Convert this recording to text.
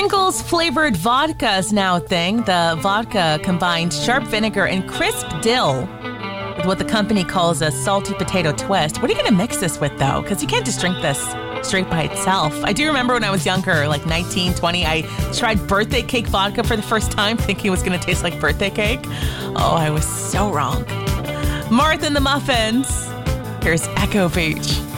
Pringles flavored vodka is now a thing. The vodka combined sharp vinegar and crisp dill with what the company calls a salty potato twist. What are you going to mix this with, though? Because you can't just drink this straight by itself. I do remember when I was younger, like 19, 20, I tried birthday cake vodka for the first time, thinking it was going to taste like birthday cake. Oh, I was so wrong. Martha and the Muffins. Here's Echo Beach.